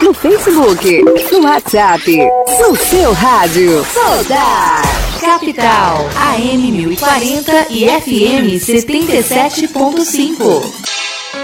no Facebook, no WhatsApp, no seu rádio. Soldar Capital, AM 1040 e FM 77.5.